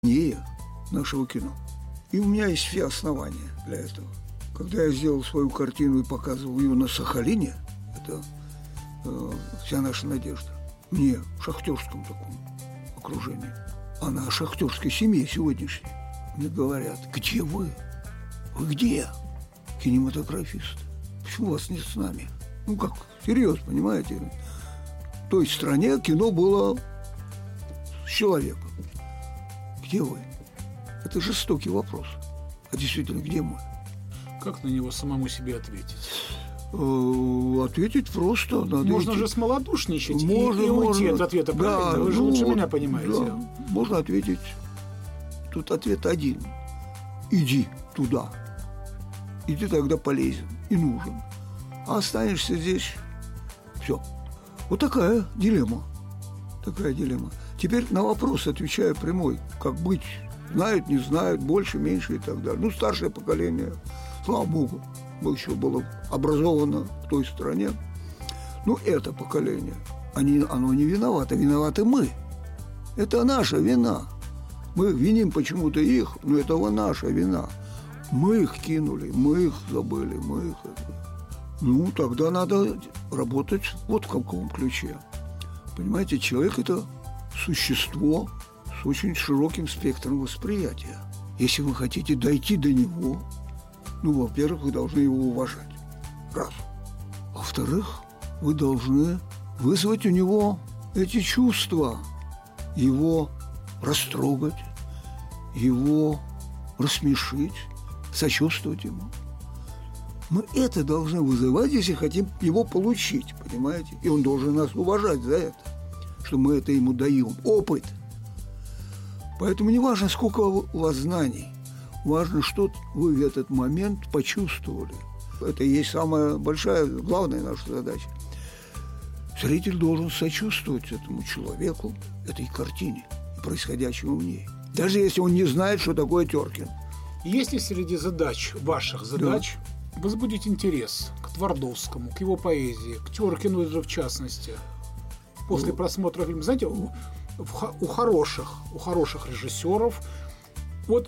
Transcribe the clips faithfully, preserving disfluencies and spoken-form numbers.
не нашего кино. И у меня есть все основания для этого. Когда я сделал свою картину и показывал ее на Сахалине, это э, «Вся наша надежда», не в шахтерском таком окружении, а на шахтерской семье сегодняшней, мне говорят: где вы? Вы где? Кинематографисты. Почему вас нет с нами? Ну как, серьезно, понимаете? В той стране кино было с человеком. Где вы? Это жестокий вопрос. А действительно, где мы? Как на него самому себе ответить? Э, ответить просто. Надо можно идти. же смолодушничать можно, и, и уйти можно. от ответа, правильно? Да, Вы же ну, лучше меня понимаете. Да, можно ответить. Тут ответ один. Иди туда. И ты тогда полезен и нужен. А останешься здесь — все. Вот такая дилемма. Такая дилемма. Теперь на вопрос отвечаю прямой. Как быть? Знают, не знают, больше, меньше и так далее. Ну, старшее поколение, слава богу, еще было образовано в той стране. Ну, это поколение, они, оно не виновато, виноваты мы. Это наша вина. Мы виним почему-то их, но это наша вина. Мы их кинули, мы их забыли, мы их... Ну, тогда надо работать вот в каком ключе. Понимаете, человек – это существо с очень широким спектром восприятия. Если вы хотите дойти до него, ну, во-первых, вы должны его уважать. Раз. Во-вторых, вы должны вызвать у него эти чувства, его растрогать, его рассмешить, сочувствовать ему. Мы это должны вызывать, если хотим его получить, понимаете? И он должен нас уважать за это, что мы это ему даем. Опыт. Поэтому не важно, сколько у вас знаний, важно, что вы в этот момент почувствовали. Это и есть самая большая, главная наша задача. Зритель должен сочувствовать этому человеку, этой картине и происходящему в ней. Даже если он не знает, что такое Тёркин. Есть ли среди задач, ваших задач, да, возбудить интерес к Твардовскому, к его поэзии, к Тёркину же в частности, после ну, просмотра фильма? Знаете, у, у хороших, у хороших режиссеров, вот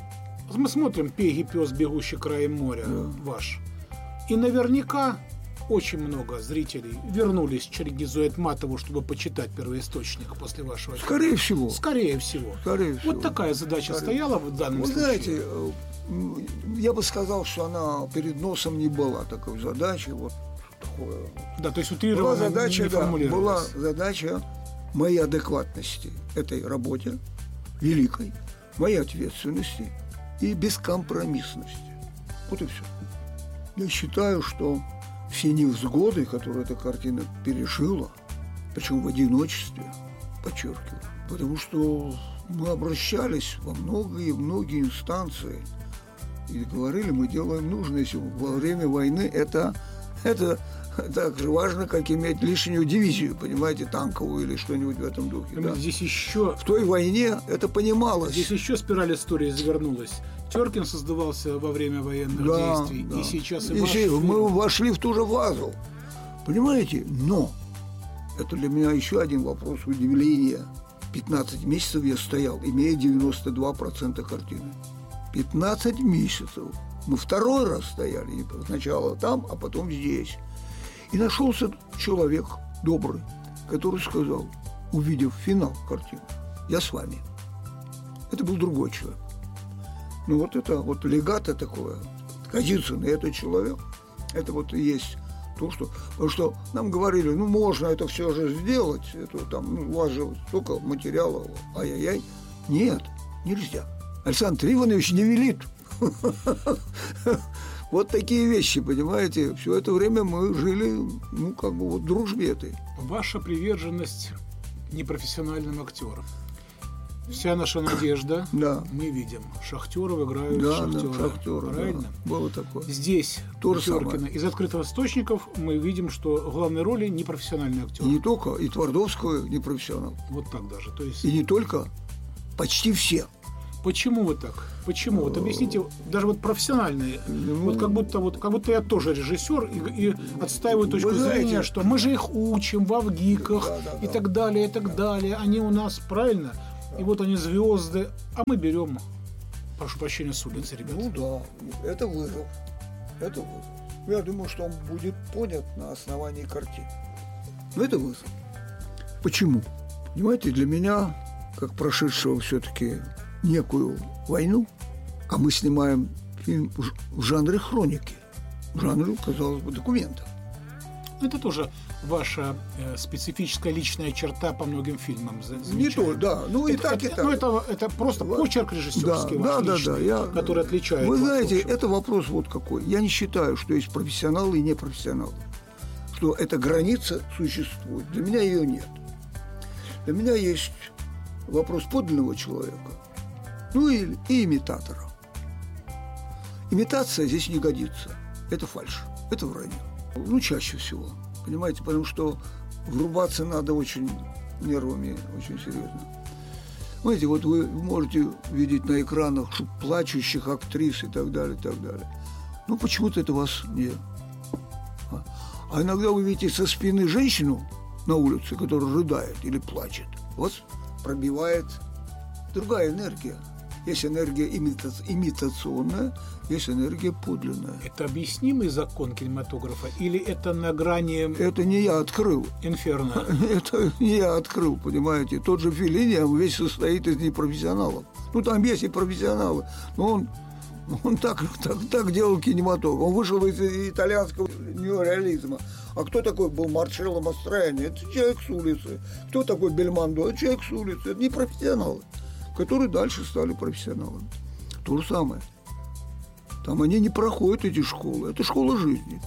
мы смотрим «Пегий пес, бегущий краем моря», да, ваш, и наверняка очень много зрителей вернулись к Черкизу Айтматову, чтобы почитать первоисточник после вашего фильма. Скорее всего. Скорее всего. Скорее вот всего. Такая задача Скорее. стояла в данном Вы случае. знаете, я бы сказал, что она перед носом не была такой задачей. Вот такое. Да, то есть утрированно была задача, не да, была формулировалась. задача моей адекватности этой работе, великой, моей ответственности и бескомпромиссности. Вот и все. Я считаю, что все невзгоды, которые эта картина пережила, причем в одиночестве, подчеркиваю, потому что мы обращались во многие-многие инстанции и говорили, мы делаем нужное, если во время войны это, это так же важно, как иметь лишнюю дивизию, понимаете, танковую или что-нибудь в этом духе. Да? Здесь еще... В той войне это понималось. Здесь еще спираль истории завернулась. Тёркин создавался во время военных да, действий, да. и сейчас и, и ваш фильм. фильм. Мы вошли в ту же фазу, понимаете? Но это для меня еще один вопрос удивления. пятнадцать месяцев я стоял, имея девяносто два процента картины. пятнадцать месяцев. Мы второй раз стояли, сначала там, а потом здесь. И нашелся человек добрый, который сказал, увидев финал картины: я с вами. Это был другой человек. Ну вот это вот легато такое, Козицын, это человек, это вот и есть то, что... Потому что нам говорили, ну можно это все же сделать, это, там, ну, у вас же столько материалов, ай-яй-яй. Нет, нельзя. Александр Иванович не велит. Вот такие вещи, понимаете. Все это время мы жили, ну, как бы вот в дружбе этой. Ваша приверженность непрофессиональным актерам. Вся наша надежда, да. Мы видим, Шахтеров играют да, Шахтера. Да, Шахтера, правильно? Да. Было такое. Здесь, то же Тёркина, самое. Из открытых источников мы видим, что главной роли непрофессиональный актер. И не только, и Твардовского непрофессионал. Вот так даже. То есть... И не только, почти все. Почему вы так? Почему? Вот объясните, даже вот профессиональные, ну, вот как будто вот как будто я тоже режиссер и, и отстаиваю точку знаете, зрения, что мы же их учим в ВГИКах да, да, и да. так далее, и так далее. Они у нас, правильно? И вот они звезды, а мы берем, прошу прощения, с улицы, ребят. Ну да, это вызов. Это вызов. Я думаю, что он будет понят на основании картин. Но это вызов. Почему? Понимаете, для меня, как прошедшего все-таки некую войну, а мы снимаем фильм в жанре хроники, в жанре, казалось бы, документа. Это тоже ваша э, специфическая личная черта по многим фильмам. Не то, да. Ну и это, так, это, и так. Ну, это, это просто почерк режиссерский, да, ваш да, личный, да, да. Я, который отличает. Вы вас, знаете, это вопрос вот какой. Я не считаю, что есть профессионалы и непрофессионалы. Что эта граница существует. Для меня ее нет. Для меня есть вопрос подлинного человека, ну и, и имитатора. Имитация здесь не годится. Это фальшь, это вранье. Ну, чаще всего, понимаете, потому что врубаться надо очень нервами, очень серьезно. Знаете, вот вы можете видеть на экранах плачущих актрис и так далее, и так далее. Ну, почему-то это вас не... А иногда вы видите со спины женщину на улице, которая рыдает или плачет. Вас пробивает другая энергия. Есть энергия имита... имитационная, есть энергия подлинная. Это объяснимый закон кинематографа или это на грани... Это не я открыл. Инферно. Это не я открыл, понимаете. Тот же Феллини, он весь состоит из непрофессионалов. Ну, там есть и профессионалы, но он, он так, так, так делал кинематограф. Он вышел из итальянского неореализма. А кто такой был Марчелло Мастроянни? Это человек с улицы. Кто такой Бельмондо? Это человек с улицы. Это не профессионалы, которые дальше стали профессионалами. То же самое. Там они не проходят эти школы. Это школа жизни.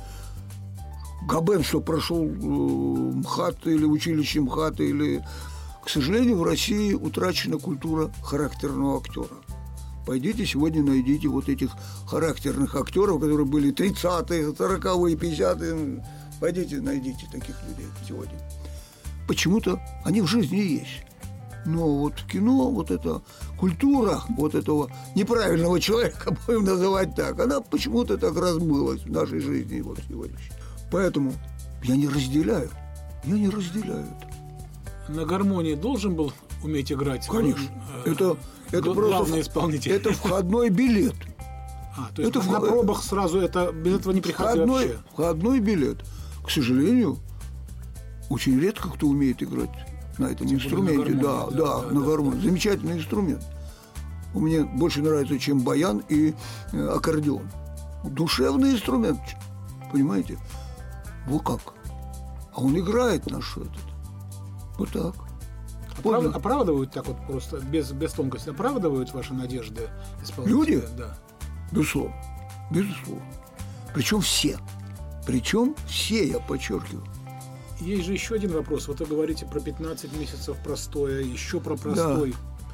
Габен, что прошел э, МХАТ или училище МХАТ, или... К сожалению, в России утрачена культура характерного актера. Пойдите сегодня найдите вот этих характерных актеров, которые были тридцатые, сороковые, пятидесятые. Пойдите найдите таких людей сегодня. Почему-то они в жизни есть. Но вот в кино вот эта культура вот этого неправильного человека, будем называть так, она почему-то так размылась в нашей жизни вот сегодняшней. Поэтому я не разделяю. Я не разделяю это. На гармонии должен был уметь играть? Конечно. Э, это это главный просто исполнитель. Это входной билет. А, то есть это на в... пробах сразу это без этого не приходило входной, вообще? Входной билет. К сожалению, очень редко кто умеет играть на этом Тем инструменте. На да, да, да, да, на да, гармонии. да. Замечательный инструмент. Мне больше нравится, чем баян и э, аккордеон. Душевный инструмент, понимаете? Вот как. А он играет наш этот. Вот так. Оправ... Оправдывают так вот просто, без, без тонкости, оправдывают ваши надежды исполнителя? Люди? Да. Безусловно. Безусловно. Причем все. Причем все, я подчеркиваю. Есть же еще один вопрос. Вот вы говорите про пятнадцать месяцев простоя, еще про простой. Да.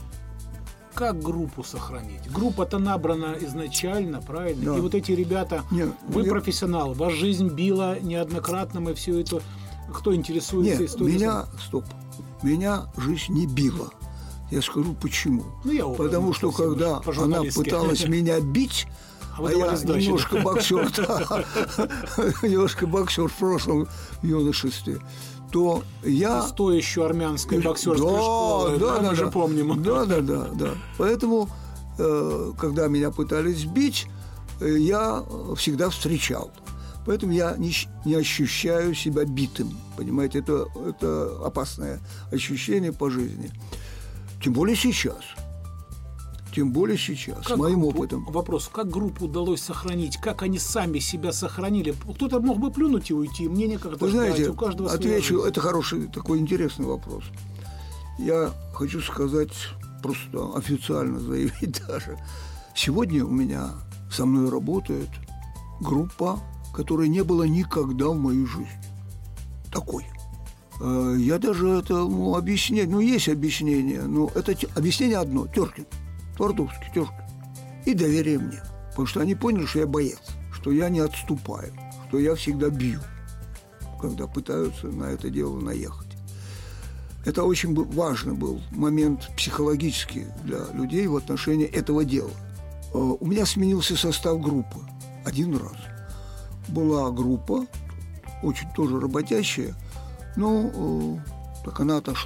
Как группу сохранить? Группа-то набрана изначально, правильно? Да. И вот эти ребята, Нет, вы я... профессионал, вас жизнь била неоднократно, мы все это... Кто интересуется Нет, историей? меня... Стоп. Меня жизнь не била. Я скажу, почему. Ну, я Потому что, когда она пыталась меня бить, а, а я сдачи, немножко да? боксер, да, немножко боксер в прошлом юношестве, то я... С той еще армянской боксерской да, школы, да, да, да, мы же да, помним. Да, да, да, да. Поэтому, э, когда меня пытались бить, я всегда встречал. Поэтому я не, не ощущаю себя битым. Понимаете, это, это опасное ощущение по жизни. Тем более сейчас. Тем более сейчас, как с моим группу, опытом. Вопрос, как группу удалось сохранить? Как они сами себя сохранили? Кто-то мог бы плюнуть и уйти, мне некогда Вы знаете, ждать, у каждого отвечу, это хороший, такой интересный вопрос. Я хочу сказать, просто официально заявить даже. Сегодня у меня со мной работает группа, которой не было никогда в моей жизни. Такой. Я даже это ну, объяснять, ну, есть объяснение, но это объяснение одно – Теркин. Твардовский, Теркин. И доверие мне. Потому что они поняли, что я боец, что я не отступаю, что я всегда бью, когда пытаются на это дело наехать. Это очень важный был момент психологический для людей в отношении этого дела. У меня сменился состав группы один раз. Была группа, очень тоже работящая, но так она отошла.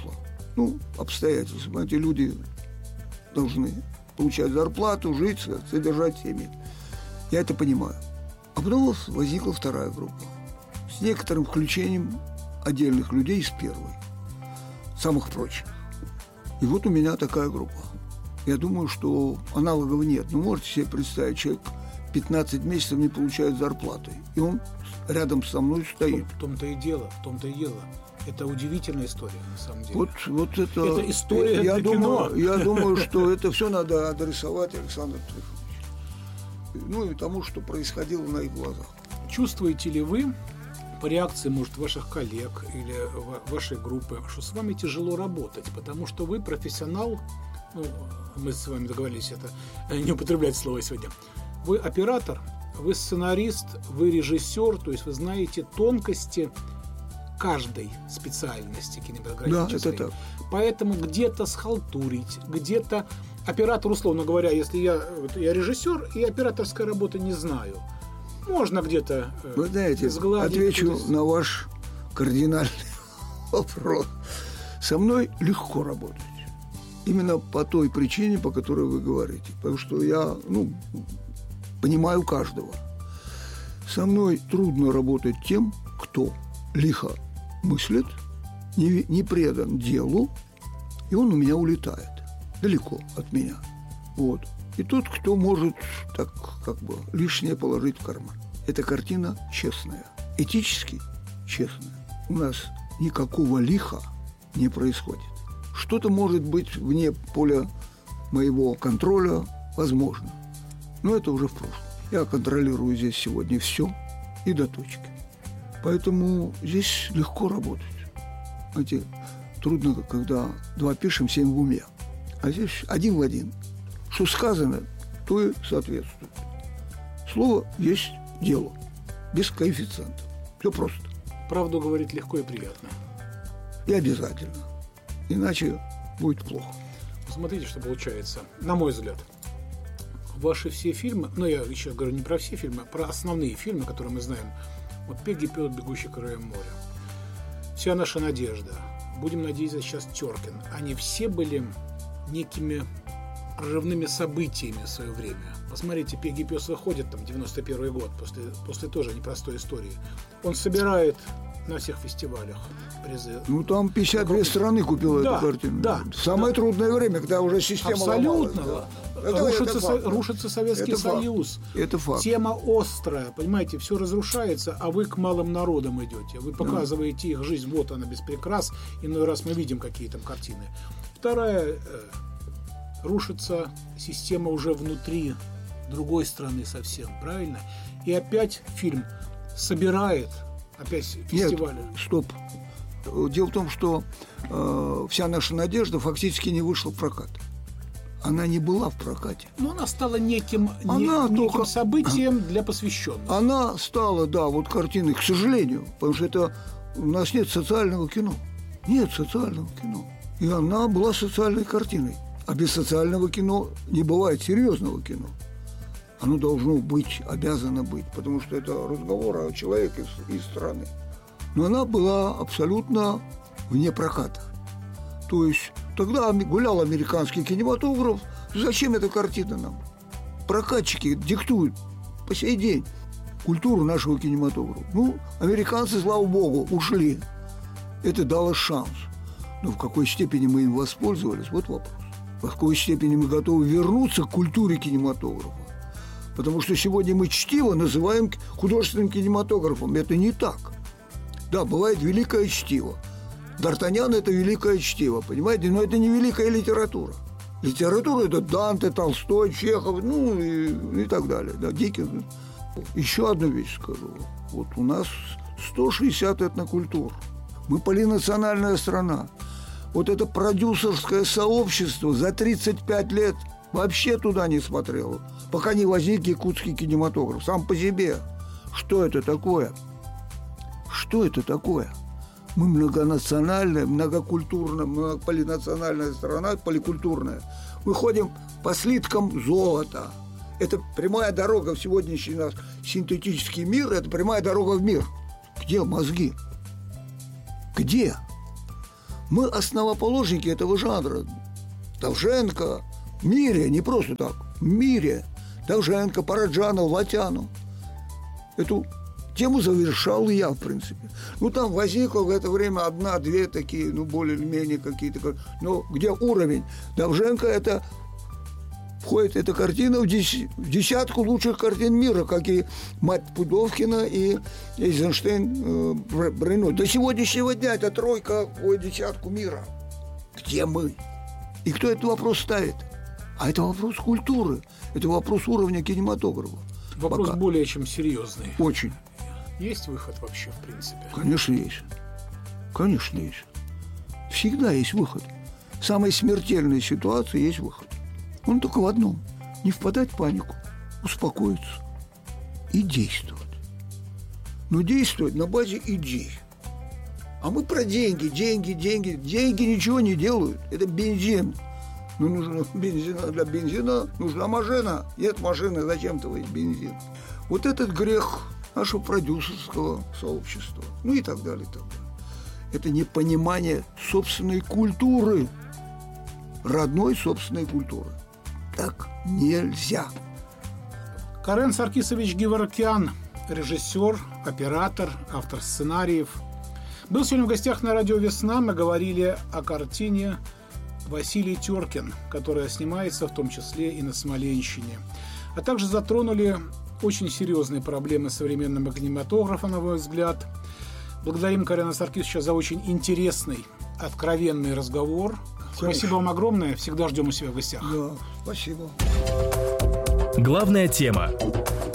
Ну, обстоятельства. Понимаете, люди должны получать зарплату, жить, содержать семьи. Я это понимаю. А потом возникла вторая группа. С некоторым включением отдельных людей из первой. Самых прочих. И вот у меня такая группа. Я думаю, что аналогов нет. Ну, можете себе представить, человек пятнадцать месяцев не получает зарплаты. И он рядом со мной стоит. В том-то и дело, в том-то и дело. Это удивительная история, на самом деле. Вот, вот это, это история я для думаю, кино. Я думаю, что это все надо адресовать Александру Трифоновичу. Ну и тому, что происходило на их глазах. Чувствуете ли вы по реакции, может, ваших коллег или вашей группы, что с вами тяжело работать, потому что вы профессионал, ну, мы с вами договорились это не употреблять слово сегодня, вы оператор, вы сценарист, вы режиссер, то есть вы знаете тонкости каждой специальности кинематографической. Да, это так. Поэтому где-то схалтурить, где-то оператор, условно говоря, если я, я режиссер и операторской работы не знаю, можно где-то э, Вы знаете, сгладить. Отвечу на ваш кардинальный вопрос. Со мной легко работать. Именно по той причине, по которой вы говорите. Потому что я, ну, понимаю каждого. Со мной трудно работать тем, кто лихо мыслит, не, не предан делу, и он у меня улетает далеко от меня. Вот. И тот, кто может так как бы лишнее положить в карман. Эта картина честная, этически честная. У нас никакого лиха не происходит. Что-то может быть вне поля моего контроля, возможно. Но это уже в прошлом. Я контролирую здесь сегодня все и до точки. Поэтому здесь легко работать. Знаете, трудно, когда два пишем, семь в уме. А здесь один в один. Что сказано, то и соответствует. Слово есть дело. Без коэффициентов. Все просто. Правду говорить легко и приятно. И обязательно. Иначе будет плохо. Смотрите, что получается. На мой взгляд, ваши все фильмы, ну я еще говорю не про все фильмы, а про основные фильмы, которые мы знаем. Вот «Пегги Пёс, бегущий краем моря», «Вся наша надежда», будем надеяться сейчас Тёркин. Они все были некими прорывными событиями в свое время. Посмотрите, «Пегги Пёс» выходит там девяносто первый год, после, после тоже непростой истории. Он собирает на всех фестивалях призы. Ну, там пятьдесят две страны купила да, эту картину. Да, в самое да. трудное время, когда уже система абсолютно ломалась. Да. Рушится, это, это со, рушится Советский это Союз. Факт. Это факт. Тема острая, понимаете, все разрушается, а вы к малым народам идете. Вы показываете да. их жизнь, вот она без прикрас. Иной раз мы видим какие там картины. Вторая, э, рушится система уже внутри другой страны совсем, правильно? И опять фильм собирает опять фестивали. Нет, стоп. Дело в том, что э, «Вся наша надежда» фактически не вышла в прокат. Она не была в прокате. Но она стала неким, она не, неким только... событием для посвященных. Она стала, да, вот картиной, к сожалению, потому что это у нас нет социального кино. Нет социального кино. И она была социальной картиной. А без социального кино не бывает серьезного кино. Оно должно быть, обязано быть, потому что это разговор о человеке из страны. Но она была абсолютно вне проката. То есть тогда гулял американский кинематограф. Зачем эта картина нам? Прокатчики диктуют по сей день культуру нашего кинематографа. Ну, американцы, слава богу, ушли. Это дало шанс. Но в какой степени мы им воспользовались, вот вопрос. В какой степени мы готовы вернуться к культуре кинематографа. Потому что сегодня мы чтиво называем художественным кинематографом. Это не так. Да, бывает великое чтиво. Д'Артаньян – это великое чтиво, понимаете? Но это не великая литература. Литература – это Данте, Толстой, Чехов, ну и, и так далее. Да, Диккенс. Еще одну вещь скажу. Вот у нас сто шестьдесят этнокультур. Мы полинациональная страна. Вот это продюсерское сообщество за тридцать пять лет вообще туда не смотрело, пока не возник якутский кинематограф. Сам по себе. Что это такое? Что это такое? Мы многонациональная, многокультурная, многополинациональная страна, поликультурная. Мы ходим по слиткам золота. Это прямая дорога в сегодняшний наш синтетический мир, это прямая дорога в мир. Где мозги? Где? Мы основоположники этого жанра. Довженко, Мире, не просто так, Мире, Довженко, Параджанов, Латянов. Эту тему завершал я, в принципе. Ну, там возникло в это время одна-две такие, ну, более-менее какие-то... Ну, где уровень? Довженко – это... Входит эта картина в, дес... в десятку лучших картин мира, как и «Мать Пудовкина» и «Эйзенштейн» э, Брейно. До сегодняшнего дня эта тройка входит в десятку мира. Где мы? И кто этот вопрос ставит? А это вопрос культуры, это вопрос уровня кинематографа. Вопрос Пока. более чем серьезный. Очень. Есть выход вообще, в принципе? Конечно, есть. Конечно, есть. Всегда есть выход. В самой смертельной ситуации есть выход. Он только в одном. Не впадать в панику, успокоиться и действовать. Но действовать на базе идей. А мы про деньги, деньги, деньги. Деньги ничего не делают. Это бензин. Ну, нужно бензина для бензина, нужна машина. Нет машины, зачем твой бензин? Вот этот грех нашего продюсерского сообщества. Ну и так далее, и так далее. Это непонимание собственной культуры. Родной собственной культуры. Так нельзя. Карен Саркисович Геворкян, режиссер, оператор, автор сценариев, был сегодня в гостях на радио «Весна». Мы говорили о картине «Василий Теркин», которая снимается в том числе и на Смоленщине. А также затронули очень серьезные проблемы современного кинематографа, на мой взгляд. Благодарим Карена Саркисовича за очень интересный, откровенный разговор. Конечно. Спасибо вам огромное. Всегда ждем у себя в гостях. Да, спасибо. Главная тема.